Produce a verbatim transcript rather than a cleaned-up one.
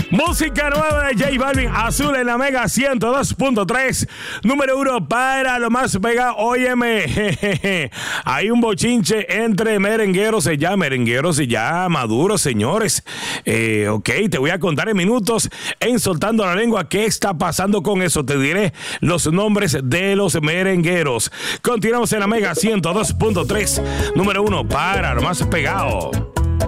Música nueva de J Balvin, Azul en la Mega ciento dos punto tres. Número uno para lo más pegado. Óyeme, jejeje. Hay un bochinche entre merengueros y ya, merengueros y ya maduros, señores. Eh, ok, te voy a contar en minutos en Soltando la Lengua qué está pasando con eso. Te diré los nombres de los merengueros. Continuamos en la Mega ciento dos punto tres. Número uno para lo más pegado.